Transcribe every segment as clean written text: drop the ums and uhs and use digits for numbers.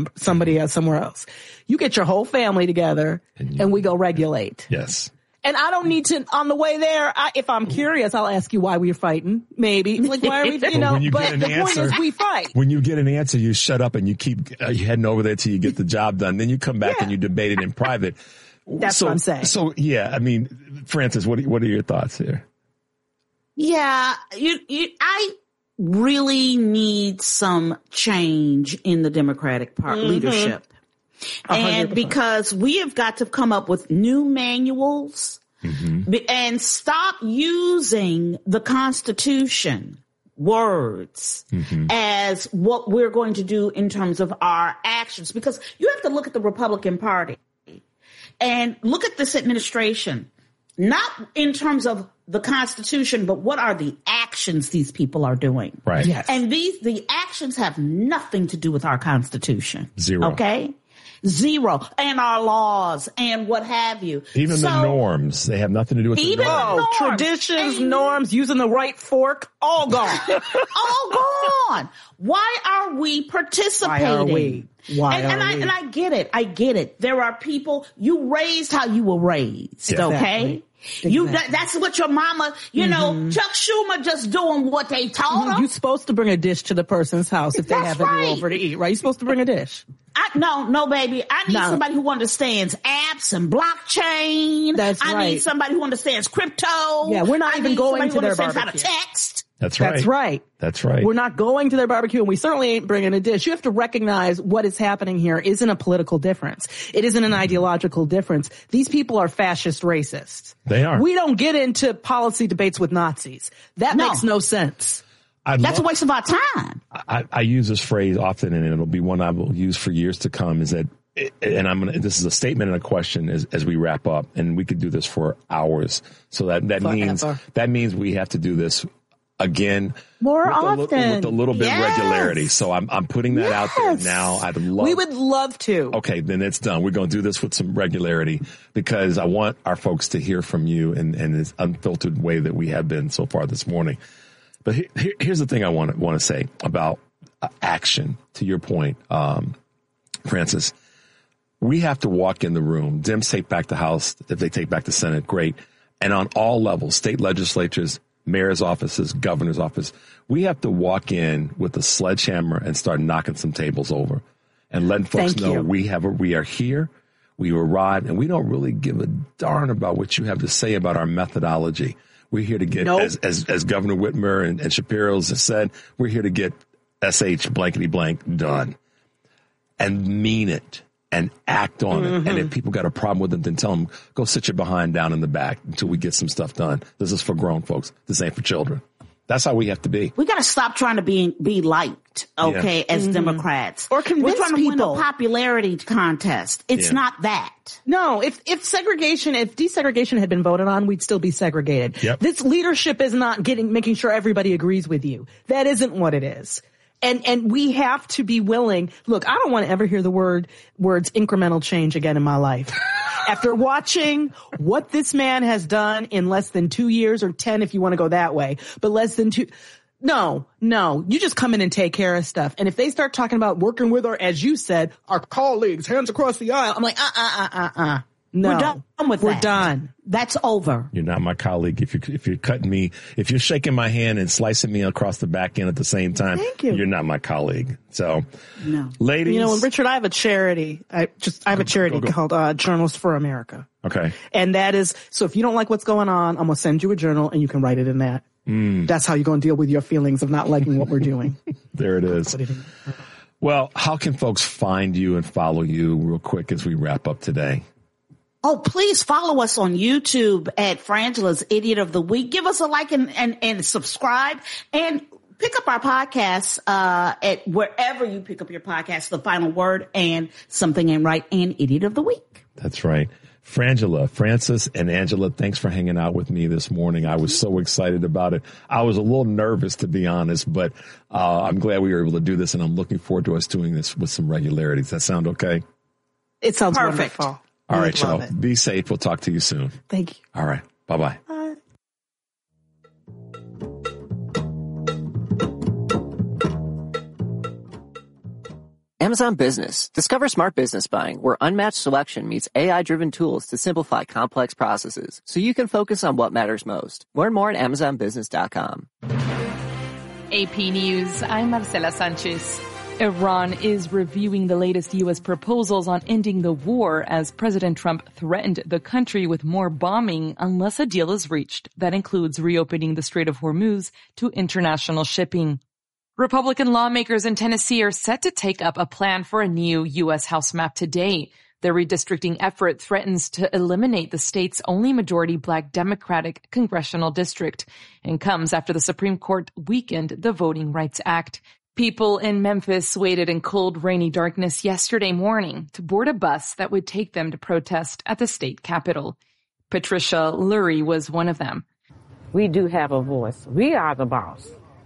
somebody else somewhere else. You get your whole family together and we go regulate. Yes. And I don't need to, on the way there, if I'm curious, I'll ask you why we're fighting, maybe. Like, why are we, you know, but the point is we fight. When you get an answer, you shut up and you keep you heading over there till you get the job done. Then you come back and you debate it in private. That's what I'm saying. So, yeah, I mean, Frances, what are your thoughts here? Yeah, I really need some change in the Democratic leadership. 100%. And because we have got to come up with new manuals and stop using the Constitution words as what we're going to do in terms of our actions. Because you have to look at the Republican Party and look at this administration, not in terms of the Constitution, but what are the actions these people are doing? Right. Yes. And the actions have nothing to do with our Constitution. Zero. Okay? Zero. And our laws and what have you. Even the norms, they have nothing to do with the norms. Traditions, norms, using the right fork, all gone. All gone. Why are we participating? And I get it. I get it. There are people, you raised how you were raised, okay? Exactly. That's what your mama, you know, Chuck Schumer just doing what they told him. You're supposed to bring a dish to the person's house if they have a over to eat, right? You're supposed to bring a dish. No, baby. I need somebody who understands apps and blockchain. I need somebody who understands crypto. Yeah, we're not even going to their barbecue. How to text. That's right. That's right. That's right. We're not going to their barbecue, and we certainly ain't bringing a dish. You have to recognize what is happening here isn't a political difference. It isn't an ideological difference. These people are fascist racists. They are. We don't get into policy debates with Nazis. That makes no sense. That's a waste of our time. I use this phrase often, and it'll be one I will use for years to come, is that, and this is a statement and a question as we wrap up, and we could do this for hours. So that means we have to do this again more often with a little bit of regularity. So I'm putting that out there now. We would love to. Okay, then it's done. We're going to do this with some regularity because I want our folks to hear from you in this unfiltered way that we have been so far this morning. But here's the thing I want to say about action. To your point, Frances, we have to walk in the room. Dems take back the House. If they take back the Senate, great. And on all levels, state legislatures, mayor's offices, governor's office, we have to walk in with a sledgehammer and start knocking some tables over and letting folks know we are here, we arrived, and we don't really give a darn about what you have to say about our methodology. We're here to get, as Governor Whitmer and Shapiro's has said, we're here to get SH blankety blank done and mean it and act on it. And if people got a problem with it, then tell them, go sit your behind down in the back until we get some stuff done. This is for grown folks. This ain't for children. That's how we have to be. We got to stop trying to be liked, as Democrats. Or convince We're trying to people. win a popularity contest. It's not that. No, if desegregation had been voted on, we'd still be segregated. Yep. This leadership is not making sure everybody agrees with you. That isn't what it is. And we have to be willing. Look, I don't want to ever hear the words incremental change again in my life. After watching what this man has done in less than 2 years, or 10 if you want to go that way, but less than 2. No, you just come in and take care of stuff. And if they start talking about working with as you said, our colleagues, hands across the aisle, I'm like, No, we're done with that. We're done. That's over. You're not my colleague. If you're cutting me, if you're shaking my hand and slicing me across the back end at the same time, you're not my colleague. So, ladies, Richard, I have a charity. I have a charity called Journalists for America. Okay, and that is so. If you don't like what's going on, I'm gonna send you a journal, and you can write it in that. That's how you're gonna deal with your feelings of not liking what we're doing. There it is. Well, how can folks find you and follow you real quick as we wrap up today? Oh, please follow us on YouTube at Frangela's Idiot of the Week. Give us a like and subscribe, and pick up our podcasts at wherever you pick up your podcasts, The Final Word and Something Ain't Right and Idiot of the Week. That's right. Frangela, Frances, and Angela, thanks for hanging out with me this morning. I was so excited about it. I was a little nervous, to be honest, but I'm glad we were able to do this, and I'm looking forward to us doing this with some regularity. Does that sound okay? It sounds perfect. Wonderful. All right, y'all. Be safe. We'll talk to you soon. Thank you. All right. Bye-bye. Bye. Amazon Business. Discover smart business buying, where unmatched selection meets AI-driven tools to simplify complex processes, so you can focus on what matters most. Learn more at AmazonBusiness.com. AP News, I'm Marcela Sanchez. Iran is reviewing the latest U.S. proposals on ending the war as President Trump threatened the country with more bombing unless a deal is reached that includes reopening the Strait of Hormuz to international shipping. Republican lawmakers in Tennessee are set to take up a plan for a new U.S. House map today. The redistricting effort threatens to eliminate the state's only majority black Democratic congressional district and comes after the Supreme Court weakened the Voting Rights Act. People in Memphis waited in cold, rainy darkness yesterday morning to board a bus that would take them to protest at the state capitol. Patricia Lurie was one of them. We do have a voice. We are the boss.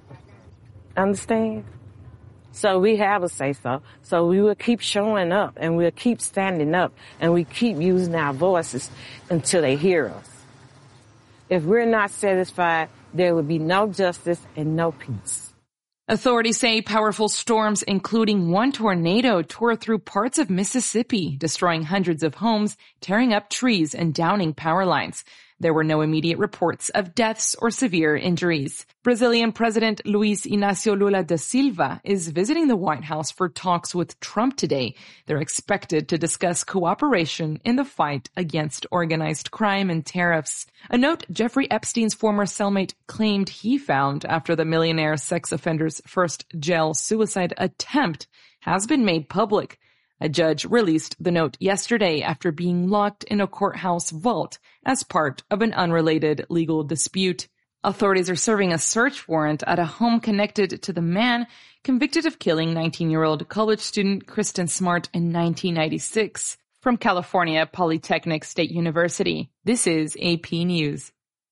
Understand? So we have a say-so. So we will keep showing up, and we'll keep standing up, and we keep using our voices until they hear us. If we're not satisfied, there will be no justice and no peace. Authorities say powerful storms, including one tornado, tore through parts of Mississippi, destroying hundreds of homes, tearing up trees, and downing power lines. There were no immediate reports of deaths or severe injuries. Brazilian President Luiz Inácio Lula da Silva is visiting the White House for talks with Trump today. They're expected to discuss cooperation in the fight against organized crime and tariffs. A note Jeffrey Epstein's former cellmate claimed he found after the millionaire sex offender's first jail suicide attempt has been made public. A judge released the note yesterday after being locked in a courthouse vault as part of an unrelated legal dispute. Authorities are serving a search warrant at a home connected to the man convicted of killing 19-year-old college student Kristen Smart in 1996. From California Polytechnic State University, this is AP News.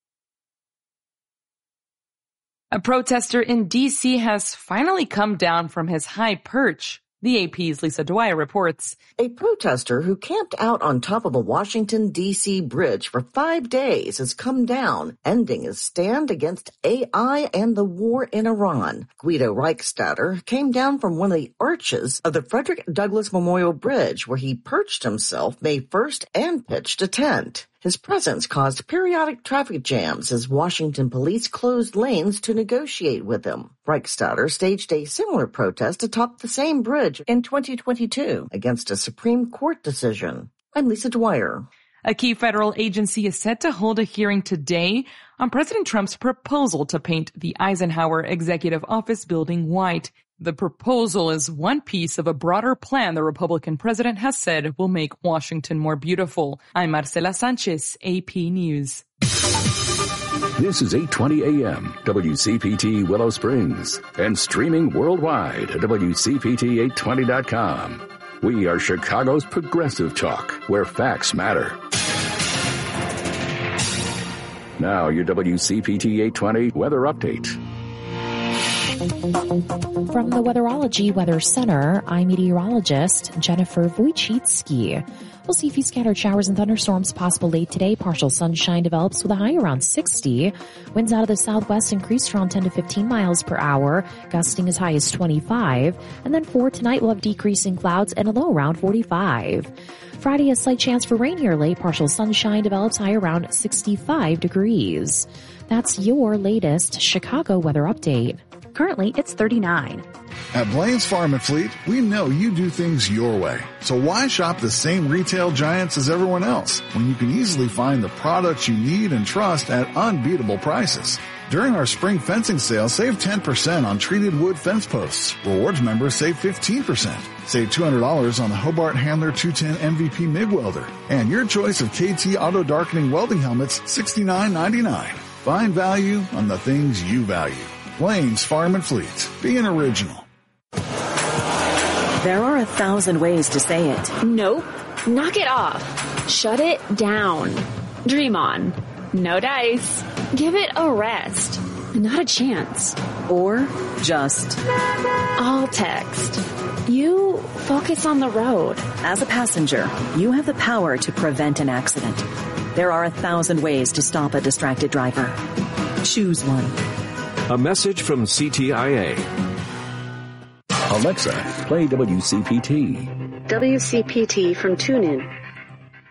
A protester in D.C. has finally come down from his high perch. The AP's Lisa Dwyer reports. A protester who camped out on top of a Washington, D.C. bridge for 5 days has come down, ending his stand against AI and the war in Iran. Guido Reichstatter came down from one of the arches of the Frederick Douglass Memorial Bridge, where he perched himself May 1st and pitched a tent. His presence caused periodic traffic jams as Washington police closed lanes to negotiate with him. Reichstatter staged a similar protest atop the same bridge in 2022 against a Supreme Court decision. I'm Lisa Dwyer. A key federal agency is set to hold a hearing today on President Trump's proposal to paint the Eisenhower Executive Office building white. The proposal is one piece of a broader plan the Republican president has said will make Washington more beautiful. I'm Marcela Sanchez, AP News. This is 8:20 a.m. WCPT Willow Springs and streaming worldwide at WCPT820.com. We are Chicago's progressive talk, where facts matter. Now your WCPT 820 weather update. From the Weatherology Weather Center, I'm meteorologist Jennifer Wojcicki. We'll see a few scattered showers and thunderstorms possible late today. Partial sunshine develops with a high around 60. Winds out of the southwest increase around 10 to 15 miles per hour, gusting as high as 25. And then for tonight, we'll have decreasing clouds and a low around 45. Friday, a slight chance for rain here late. Partial sunshine develops high around 65 degrees. That's your latest Chicago weather update. Currently, it's 39. At Blaine's Farm and Fleet, we know you do things your way. So why shop the same retail giants as everyone else when you can easily find the products you need and trust at unbeatable prices? During our spring fencing sale, save 10% on treated wood fence posts. Rewards members save 15%. Save $200 on the Hobart Handler 210 MVP MIG welder. And your choice of KT auto darkening welding helmets, $69.99. Find value on the things you value. Blaine's Farm and Fleet. Be an original. There are 1,000 ways to say it. Nope. Knock it off. Shut it down. Dream on. No dice. Give it a rest. Not a chance. Or just I'll text. You focus on the road. As a passenger, you have the power to prevent an accident. There are 1,000 ways to stop a distracted driver. Choose one. A message from CTIA. Alexa, play WCPT. WCPT from TuneIn.